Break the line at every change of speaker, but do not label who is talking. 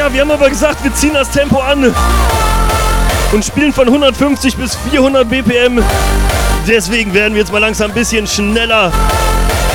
Ja, wir haben aber gesagt, wir ziehen das Tempo an und spielen von 150 bis 400 BPM. Deswegen werden wir jetzt mal langsam ein bisschen schneller.